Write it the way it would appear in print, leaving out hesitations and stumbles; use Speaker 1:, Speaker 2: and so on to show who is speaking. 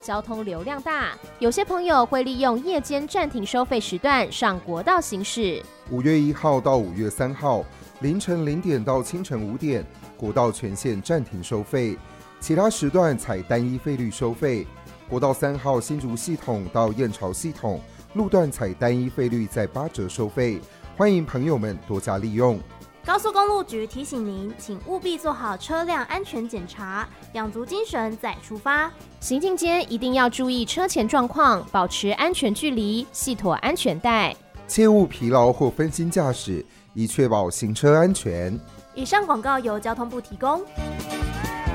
Speaker 1: 交通流量大，有些朋友会利用夜间暂停收费时段上国道行驶。
Speaker 2: 5月1号到5月3号凌晨0点到清晨5点，国道全线暂停收费，其他时段采单一费率收费。国道3号新竹系统到燕巢系统路段采单一费率在8折收费，欢迎朋友们多加利用。
Speaker 3: 高速公路局提醒您，请务必做好车辆安全检查，养足精神再出发。
Speaker 1: 行进间一定要注意车前状况，保持安全距离，系妥安全带，
Speaker 2: 切勿疲劳或分心驾驶，以确保行车安全。
Speaker 3: 以上广告由交通部提供。